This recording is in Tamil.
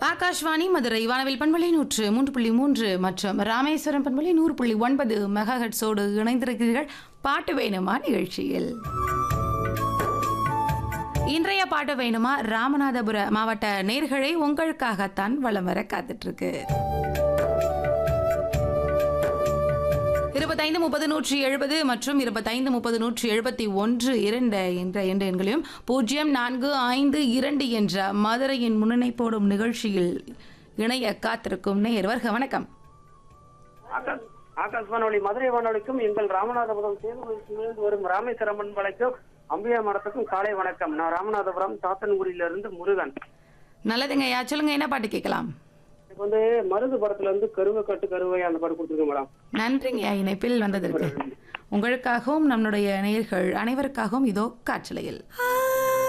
ஆகாஷ்வாணி மதுரை வானவில் பண்பலை 103.3 மற்றும் ராமேஸ்வரம் பண்பலை 100.9 மெகாஹெட்ஸோடு இணைந்திருக்கிறீர்கள் பாட்டு வேணுமா நிகழ்ச்சியில். இன்றைய பாட்டு வேணுமா ராமநாதபுர மாவட்ட நேயர்களை உங்களுக்காகத்தான் வலம் வர காத்துட்டு இருக்கு. 2530 மற்றும் 2530 என்ற எண்களையும் 0452 என்ற மதுரையின் முன்னணி போடும் நிகழ்ச்சியில் இணைய காத்திருக்கும் நேயர் வருக. வணக்கம். ஆகாஷ் வானொலி மதுரை வானொலிக்கும் எங்கள் ராமநாதபுரம் தேர்தலில் வரும் ராமேஸ்வரம் பண்பலைக்கும் அம்பியா மடத்துக்கும் காலை வணக்கம். நான் ராமநாதபுரம் சாத்தன்குடியிலிருந்து முருகன். நல்லதுங்க ஐயா, சொல்லுங்க என்ன பாட்டு கேட்கலாம்? வந்து மருது படத்துல இருந்து கருவை கட்டு கருவை அந்த பாட்டு கொடுத்துருக்கேன் மேடம். நன்றிங்க இணைப்பில் வந்ததற்கு. உங்களுக்காகவும் நம்முடைய நேயர்கள் அனைவருக்காகவும் இதோ காற்றலையில்.